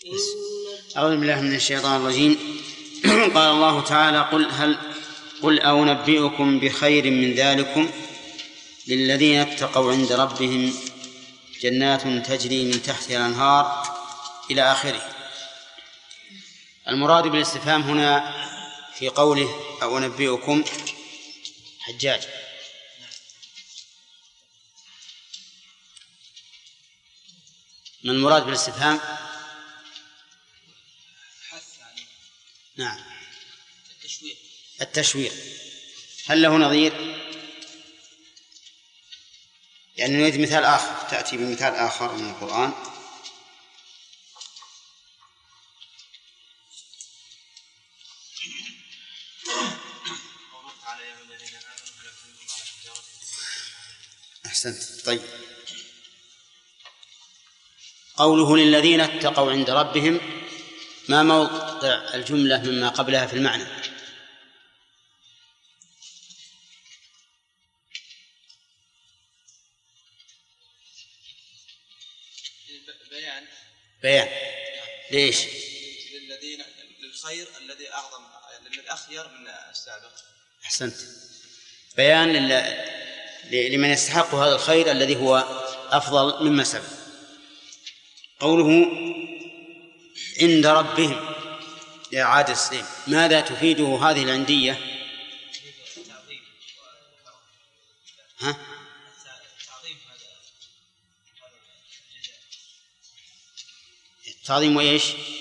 أعوذ بالله من الشيطان الرجيم. قال الله تعالى: قل أنبئكم بخير من ذلكم للذين اتقوا عند ربهم جنات تجري من تحتها الأنهار إلى آخره. المراد بالاستفهام هنا في قوله أو أنبئكم حجاج. ما المراد بالاستفهام؟ نعم، التشويق. هل له نظير؟ يعني نريد مثال آخر، تأتي بمثال آخر من القرآن. أحسنت. طيب، قوله للذين اتقوا عند ربهم، ما موضع الجملة مما قبلها في المعنى؟ بيان. ليش؟ للذين للخير الذي أعظم، للأخير من السابق. أحسنت. بيان لمن يستحق هذا الخير الذي هو أفضل مما سبق. قوله عند ربهم يا عاد السليم، ماذا تفيده هذه العندية؟ ها؟ التعظيم وإيش؟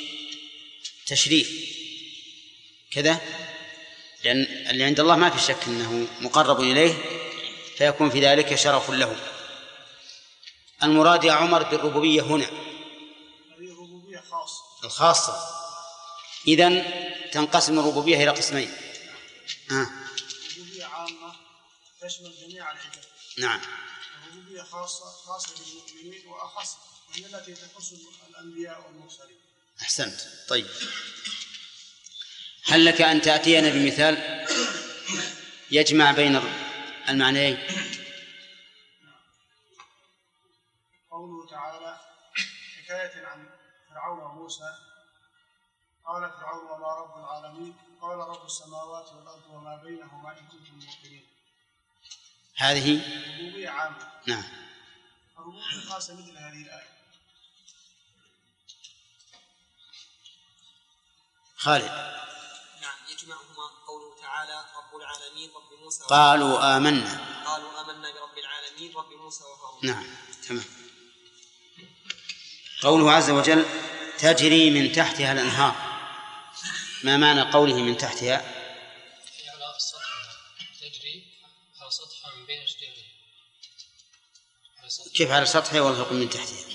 تشريف كذا، لأن اللي عند الله ما في شك أنه مقرب إليه، فيكون في ذلك شرف له. المراد يا عمر بالربوبية هنا الربوبية خاصة الخاصة، إذن تنقسم الربوبية إلى قسمين. ربوبية عامة تشمل جميع العباد. نعم. ربوبية خاصة بالمؤمنين وأخص، وهي التي تخص الأنبياء والمرسلين. أحسنت. طيب، هل لك أن تأتينا بمثال يجمع بين المعنيين؟ قوله تعالى حكاية عن فرعون وموسى: قال فرعون وما رب العالمين؟ قال رب السماوات والأرض وما بينهما إن كنتم موقنين. هذه ربوبية عامة. نعم. الربوبية خاصة مثل هذه الآية. خالد. نعم، يجمعهما قوله تعالى رب العالمين رب موسى قالوا آمنا برب العالمين رب موسى وهارون. نعم، تمام. قوله عز وجل تجري من تحتها الأنهار، ما معنى قوله من تحتها؟ على سطحها، تجري على سطحها من بين أشجارها. كيف على سطحها والحق من تحتها؟